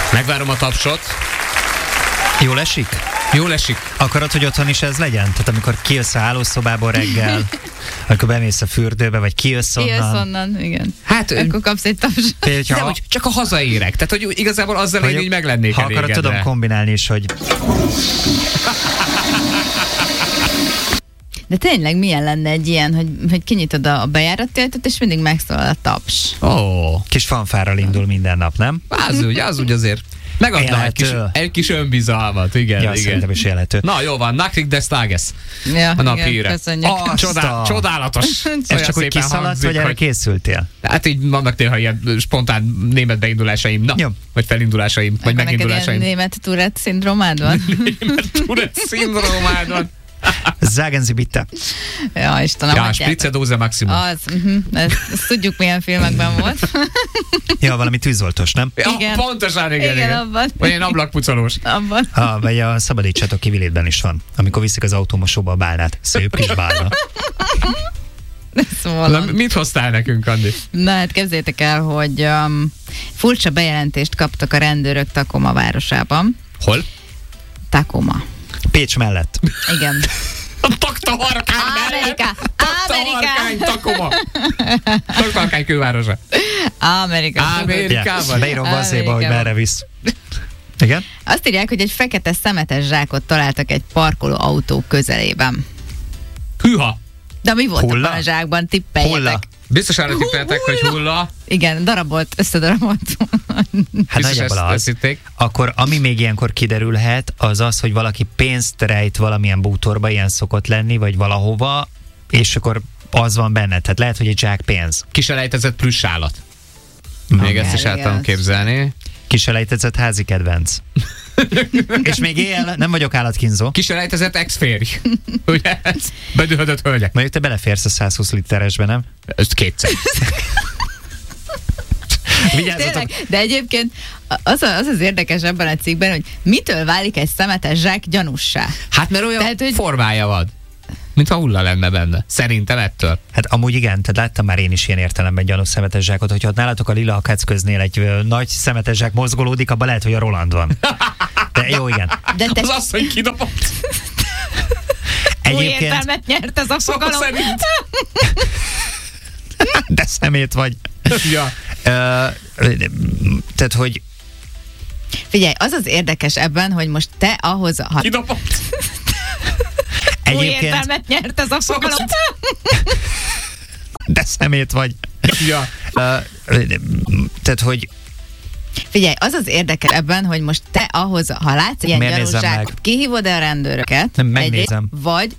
Megvárom a tapsot. Jól esik? Jól esik. Akarod, hogy otthon is ez legyen? Tehát amikor kijössz a hálószobából reggel, akkor bemész a fürdőbe, vagy kijössz onnan. Igen. Hát, akkor kapsz egy tapsot. De hogy csak a hazaérek. Tehát, hogy igazából azzal én így meg lennék elégedve. Ha akarod, tudom kombinálni is, hogy... De tényleg milyen lenne egy ilyen, hogy kinyitod a bejárati ajtót, és mindig megszólal a taps. Kis fanfárral indul minden nap, nem? Az úgy azért. Megadna egy kis önbizalmat, igen. Ja, szerintem is élhető. Na, jó van, Nakrik des Tages. Ja, a nap híre. Csodálatos. Ez csak úgy kiszaladt, vagy erre készültél? Hát így vannak néha ilyen spontán német beindulásaim, vagy felindulásaim, vagy megindulásaim. Neked ilyen német Tourette szindrómád van? Német Tourette szindrómád van. Sagen Sie bitte. Ja, Istenem. Ja, Spritzedose Maximum. Ezt tudjuk, milyen filmekben volt. Ja, valami tűzoltos, nem? Ja, igen. Pontosan, igen. Abban. Vagy ilyen ablakpucolós. Abban. Vagy a Szabadítsatok ki Vilétben is van, amikor viszik az autómosóba a bálnát. Szép kis bálna. Szóval. Mit hoztál nekünk, Andi? Na hát képzeljétek el, hogy furcsa bejelentést kaptak a rendőrök Tacoma városában. Hol? Tacoma. Pécs mellett. Igen. A Taktaharkány mellett. Taktaharkány, Tacoma. Taktaharkány külvárosa. Amerikában. Beírom vazéba, hogy merre visz. Igen? Azt írják, hogy egy fekete szemetes zsákot találtak egy parkoló autó közelében. Hűha! De mi volt abban a zsákban? Tippeljetek. Hulla. Biztos arra tippeltek, hogy hulla. Igen, összedarabolt. Hát nagyjából az. Akkor ami még ilyenkor kiderülhet, az az, hogy valaki pénzt rejt valamilyen bútorba, ilyen szokott lenni, vagy valahova, és akkor az van benne. Tehát lehet, hogy egy zsák pénz. Kiselejtezett plüss állat. Még ezt is el tudom képzelni. Kiselejtezett házi kedvenc. És még él, nem vagyok állatkínzó. Kiselejtezett ex-férj. Ugye? Bedühödött hölgyek. Mondjuk te beleférsz a 120 literesbe, nem? Ezt kétszer. Tényleg, de egyébként az érdekes ebben a cikkben, hogy mitől válik egy szemetes zsák gyanussá? Hát mert olyan formája van. Mintha hulla lenne benne. Szerintem ettől. Hát amúgy igen, tehát láttam már én is ilyen értelemben gyanús szemetes zsákot, hogyha ott nálatok a lila akácköznél egy nagy szemetes zsák mozgolódik, abban lehet, hogy a Roland van. De jó, igen. De az azt, hogy kidobott. Új értelmet nyert ez a fogalom. Szerint. De szemét vagy. Ja. Tehát, hogy... Figyelj, az érdekes ebben, hogy most te ahhoz... Kidobott. Új értelmet nyert ez a fogalom. De szemét vagy. Ja. Tehát, hogy... Figyelj, az érdekes ebben, hogy most te ahhoz, ha látsz ilyen gyanús zsákot, kihívod-e a rendőröket? Nem, megnézem. Vagy